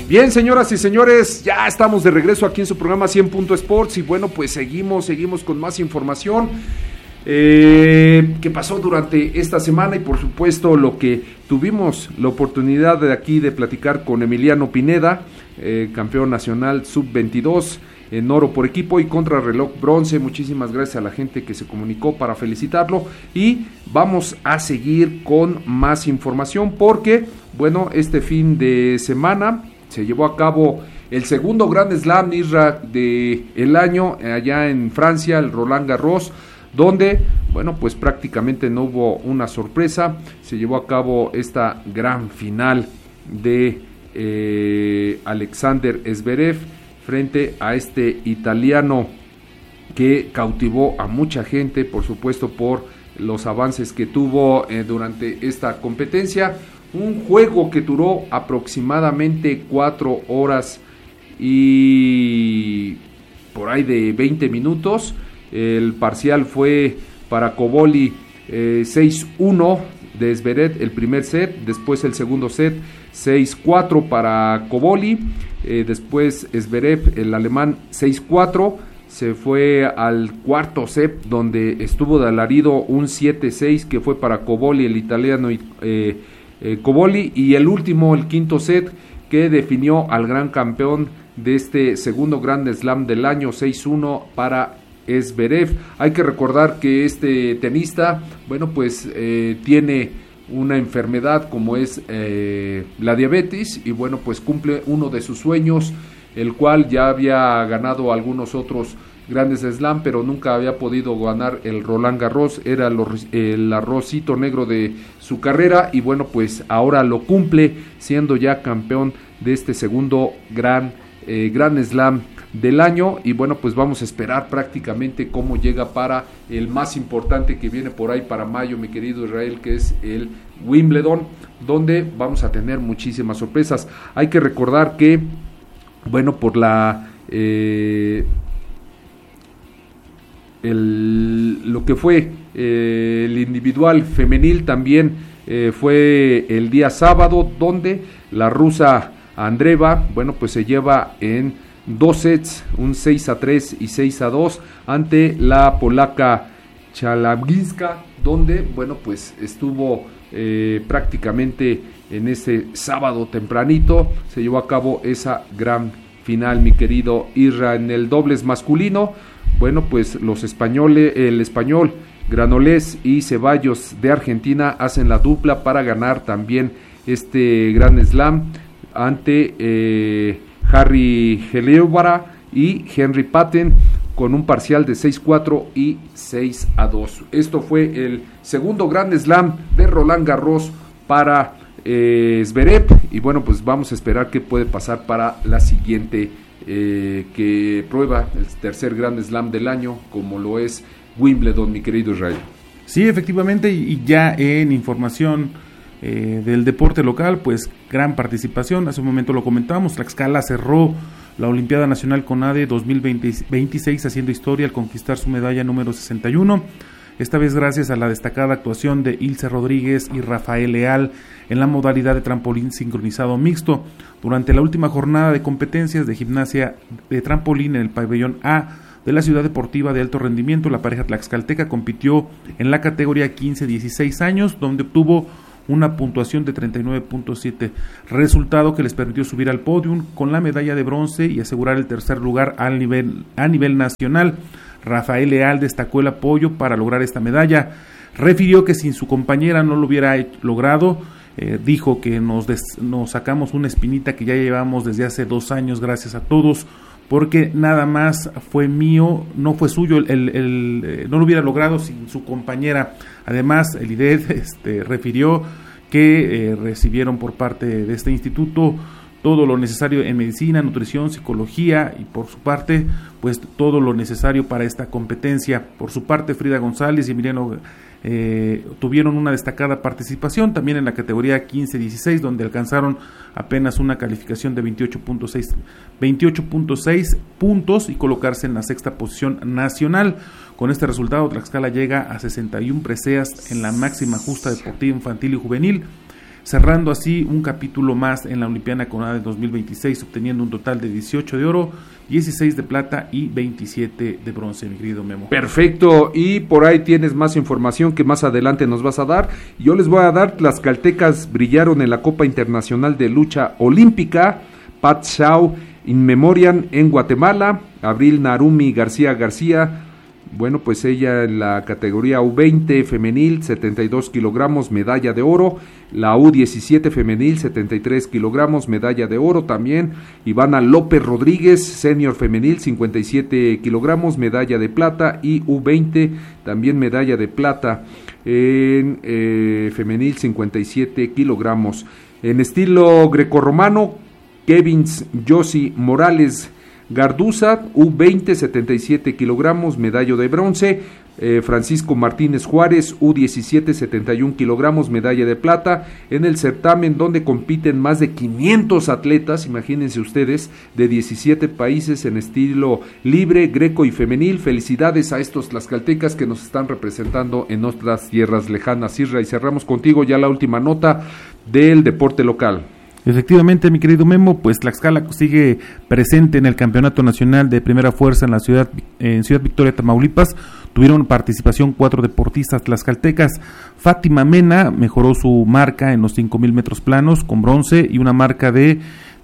Bien, señoras y señores, ya estamos de regreso aquí en su programa 100 Sports y bueno, pues seguimos con más información que pasó durante esta semana y por supuesto lo que tuvimos la oportunidad de aquí de platicar con Emiliano Pineda, campeón nacional sub-22 en oro por equipo y contrarreloj bronce. Muchísimas gracias a la gente que se comunicó para felicitarlo y vamos a seguir con más información porque, bueno, este fin de semana se llevó a cabo el segundo Grand Slam del año allá en Francia, el Roland Garros, donde, bueno, pues prácticamente no hubo una sorpresa. Se llevó a cabo esta gran final de Alexander Zverev frente a este italiano que cautivó a mucha gente, por supuesto, por los avances que tuvo durante esta competencia. Un juego que duró aproximadamente 4 horas y por ahí de 20 minutos. El parcial fue para Cobolli 6-1 de Zverev el primer set, después el segundo set 6-4 para Cobolli, después Zverev, el alemán, 6-4. Se fue al cuarto set donde estuvo de alarido un 7-6 que fue para Cobolli, el italiano Cobolli, y el último, el quinto set, que definió al gran campeón de este segundo Grand Slam del año, 6-1 para Zverev. Hay que recordar que este tenista, bueno, pues tiene una enfermedad como es la diabetes y bueno, pues cumple uno de sus sueños, el cual ya había ganado algunos otros grandes slam, pero nunca había podido ganar el Roland Garros. Era el arrocito negro de su carrera y bueno, pues ahora lo cumple siendo ya campeón de este segundo Grand Slam del año. Y bueno, pues vamos a esperar prácticamente cómo llega para el más importante que viene por ahí para mayo, mi querido Israel, que es el Wimbledon, donde vamos a tener muchísimas sorpresas. Hay que recordar que, bueno, por la lo que fue el individual femenil también fue el día sábado, donde la rusa Andreeva, bueno, pues se lleva en 2 sets, un 6-3 y 6-2 ante la polaca Chalabinska, donde, bueno, pues estuvo prácticamente en ese sábado tempranito, se llevó a cabo esa gran final, mi querido Isra. En el dobles masculino, bueno, pues los españoles, el español Granolés y Ceballos de Argentina hacen la dupla para ganar también este Grand Slam ante Harry Gelevara y Henry Patten con un parcial de 6-4 y 6-2. Esto fue el segundo Grand Slam de Roland Garros para Zverev y bueno, pues vamos a esperar qué puede pasar para la siguiente que prueba el tercer Grand Slam del año, como lo es Wimbledon, mi querido Israel. Sí, efectivamente, y ya en información del deporte local, pues gran participación. Hace un momento lo comentábamos, Tlaxcala cerró la Olimpiada Nacional CONADE 2026 haciendo historia al conquistar su medalla número 61. Esta vez gracias a la destacada actuación de Ilse Rodríguez y Rafael Leal en la modalidad de trampolín sincronizado mixto. Durante la última jornada de competencias de gimnasia de trampolín en el pabellón A de la Ciudad Deportiva de Alto Rendimiento, la pareja tlaxcalteca compitió en la categoría 15-16 años, donde obtuvo una puntuación de 39.7, resultado que les permitió subir al podium con la medalla de bronce y asegurar el tercer lugar a nivel nacional. Rafael Leal destacó el apoyo para lograr esta medalla. Refirió que sin su compañera no lo hubiera logrado. Dijo que nos sacamos una espinita que ya llevamos desde hace 2 años, gracias a todos, porque nada más fue mío, no fue suyo, no lo hubiera logrado sin su compañera. Además, el IDED refirió que recibieron por parte de este instituto todo lo necesario en medicina, nutrición, psicología y por su parte, pues todo lo necesario para esta competencia. Por su parte, Frida González y Emiliano tuvieron una destacada participación también en la categoría 15-16, donde alcanzaron apenas una calificación de 28.6 puntos y colocarse en la 6ª posición nacional. Con este resultado, Tlaxcala llega a 61 preseas en la máxima justa deportiva infantil y juvenil. cerrando así un capítulo más en la Olimpiada CONADE 2026, obteniendo un total de 18 de oro, 16 de plata y 27 de bronce, mi querido Memo. Perfecto, y por ahí tienes más información que más adelante nos vas a dar. Yo les voy a dar, las caltecas brillaron en la Copa Internacional de Lucha Olímpica, Pat Shaw in Memoriam en Guatemala, Abril Narumi García, bueno, pues ella en la categoría U20 femenil, 72 kilogramos, medalla de oro. La U17 femenil, 73 kilogramos, medalla de oro también. Ivana López Rodríguez, senior femenil, 57 kilogramos, medalla de plata. Y U20, también medalla de plata en femenil, 57 kilogramos. En estilo grecorromano, Kevins Josi Morales Garduza, U20, 77 kilogramos, medalla de bronce. Francisco Martínez Juárez, U17, 71 kilogramos, medalla de plata. En el certamen donde compiten más de 500 atletas, imagínense ustedes, de 17 países en estilo libre, greco y femenil. Felicidades a estos tlaxcaltecas que nos están representando en otras tierras lejanas. Isra, y cerramos contigo ya la última nota del deporte local. Efectivamente, mi querido Memo, pues Tlaxcala sigue presente en el Campeonato Nacional de Primera Fuerza en Ciudad Victoria, Tamaulipas. Tuvieron participación 4 deportistas tlaxcaltecas. Fátima Mena mejoró su marca en los 5,000 metros planos con bronce y una marca de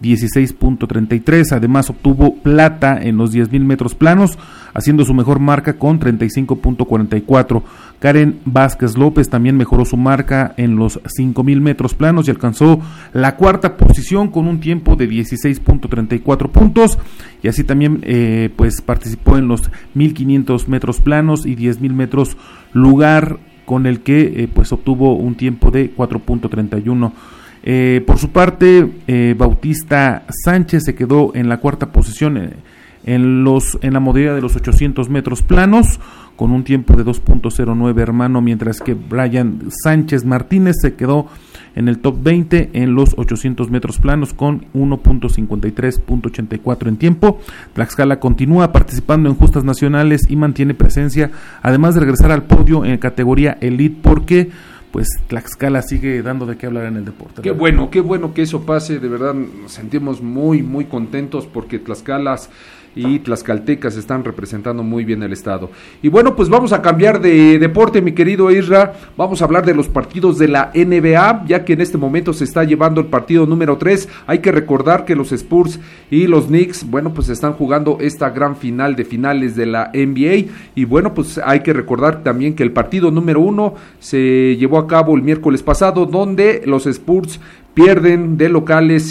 16.33. Además obtuvo plata en los 10,000 metros planos, haciendo su mejor marca con 35.44. Karen Vázquez López también mejoró su marca en los 5,000 metros planos y alcanzó la cuarta posición con un tiempo de 16.34 puntos, y así también pues participó en los 1,500 metros planos y 10,000 metros, lugar con el que pues obtuvo un tiempo de 4.31. Por su parte, Bautista Sánchez se quedó en la cuarta posición en la modalidad de los 800 metros planos con un tiempo de 2.09, hermano, mientras que Brian Sánchez Martínez se quedó en el top 20 en los 800 metros planos con 1.53.84 en tiempo. Tlaxcala continúa participando en justas nacionales y mantiene presencia, además de regresar al podio en categoría Elite, porque pues Tlaxcala sigue dando de qué hablar en el deporte. Qué bueno que eso pase, de verdad nos sentimos muy, muy contentos porque Tlaxcalas y tlaxcaltecas están representando muy bien el estado. Y bueno, pues vamos a cambiar de deporte, mi querido Isra. Vamos a hablar de los partidos de la NBA, ya que en este momento se está llevando el partido número 3. Hay que recordar que los Spurs y los Knicks, bueno, pues están jugando esta gran final de finales de la NBA. Y bueno, pues hay que recordar también que el partido número 1 se llevó a cabo el miércoles pasado, donde los Spurs pierden de locales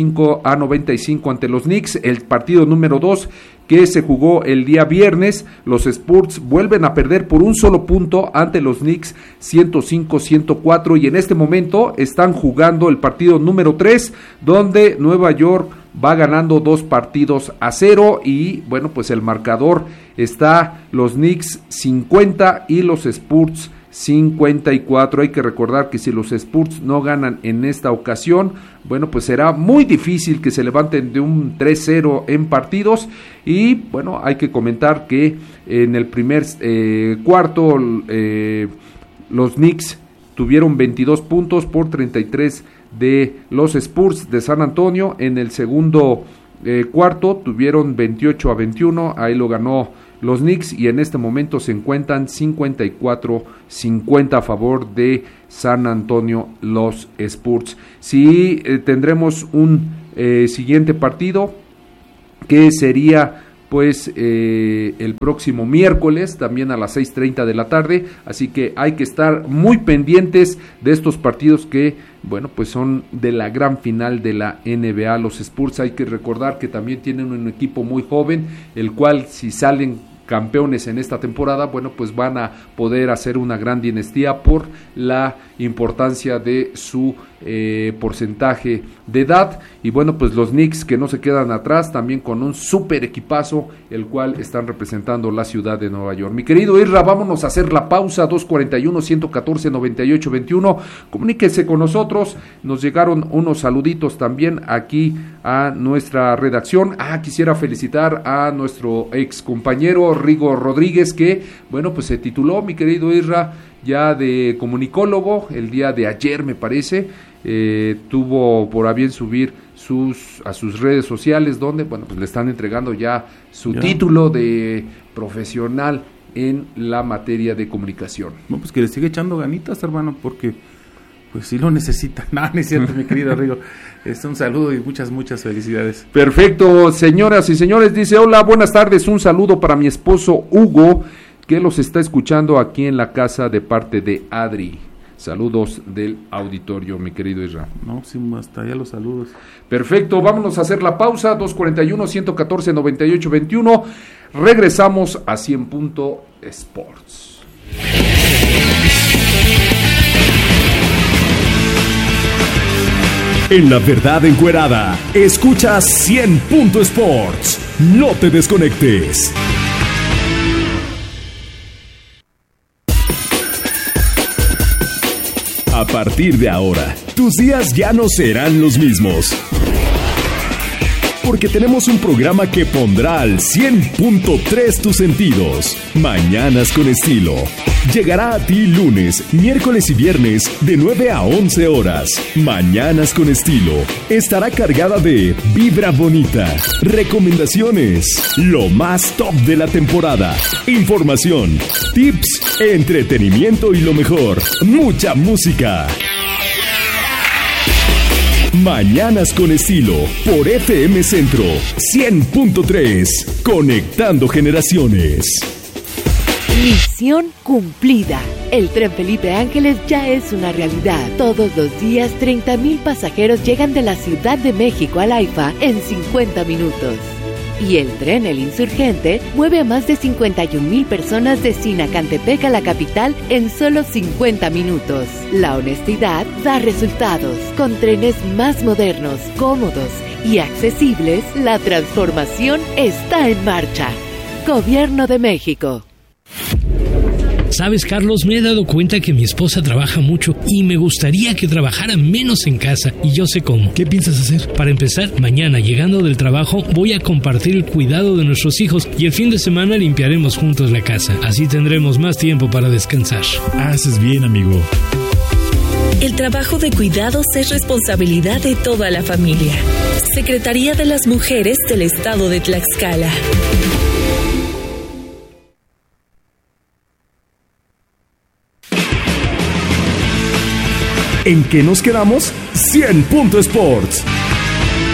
105-95 ante los Knicks. El partido número 2 que se jugó el día viernes, los Spurs vuelven a perder por un solo punto ante los Knicks 105-104, y en este momento están jugando el partido número 3, donde Nueva York va ganando 2-0, y bueno, pues el marcador está los Knicks 50 y los Spurs 54. Hay que recordar que si los Spurs no ganan en esta ocasión, bueno, pues será muy difícil que se levanten de un 3-0 en partidos. Y bueno, hay que comentar que en el primer cuarto los Knicks tuvieron 22 puntos por 33 de los Spurs de San Antonio. En el segundo cuarto tuvieron 28-21, ahí lo ganó los Knicks, y en este momento se encuentran 54-50 a favor de San Antonio los Spurs. Sí, tendremos un siguiente partido que sería pues el próximo miércoles, también a las 6:30 de la tarde, así que hay que estar muy pendientes de estos partidos que, bueno, pues son de la gran final de la NBA. Los Spurs, hay que recordar que también tienen un equipo muy joven, el cual, si salen campeones en esta temporada, bueno, pues van a poder hacer una gran dinastía por la importancia de su porcentaje de edad. Y bueno, pues los Knicks, que no se quedan atrás, también con un super equipazo, el cual están representando la ciudad de Nueva York. Mi querido Isra, vámonos a hacer la pausa. 241-114-98-21. Comuníquese con nosotros. Nos llegaron unos saluditos también aquí a nuestra redacción. Quisiera felicitar a nuestro ex compañero Rigo Rodríguez, que, bueno, pues se tituló, mi querido Isra, ya de comunicólogo el día de ayer, me parece. tuvo por a bien subir a sus redes sociales, donde pues le están entregando ya su título de profesional en la materia de comunicación. No, pues que le sigue echando ganitas, hermano, porque pues sí lo necesita. No es cierto, mi querido Rigo. Un saludo y muchas felicidades. Perfecto, señoras y señores. Dice: hola, buenas tardes. Un saludo para mi esposo Hugo, que los está escuchando aquí en la casa de parte de Adri. Saludos del auditorio, mi querido Isra. No, sí, hasta allá los saludos. Perfecto, vámonos a hacer la pausa. 241-114-9821. Regresamos a 100 Sports. En La Verdad Encuerada, escuchas 100 Sports. No te desconectes. A partir de ahora, tus días ya no serán los mismos. Porque tenemos un programa que pondrá al 100.3 tus sentidos. Mañanas con Estilo. Llegará a ti lunes, miércoles y viernes de 9 a 11 horas. Mañanas con Estilo. Estará cargada de vibra bonita, recomendaciones, lo más top de la temporada, información, tips, entretenimiento y lo mejor, mucha música. Mañanas con Estilo, por FM Centro 100.3, conectando generaciones. Misión cumplida. El tren Felipe Ángeles ya es una realidad. Todos los días 30,000 pasajeros llegan de la Ciudad de México al AIFA en 50 minutos. Y el tren El Insurgente mueve a más de 51,000 personas de Sinacantepec a la capital en solo 50 minutos. La honestidad da resultados. Con trenes más modernos, cómodos y accesibles, la transformación está en marcha. Gobierno de México. Sabes, Carlos, me he dado cuenta que mi esposa trabaja mucho y me gustaría que trabajara menos en casa, y yo sé cómo. ¿Qué piensas hacer? Para empezar, mañana llegando del trabajo voy a compartir el cuidado de nuestros hijos y el fin de semana limpiaremos juntos la casa. Así tendremos más tiempo para descansar. Haces bien, amigo. El trabajo de cuidados es responsabilidad de toda la familia. Secretaría de las Mujeres del Estado de Tlaxcala. ¿En qué nos quedamos? 100 Sports.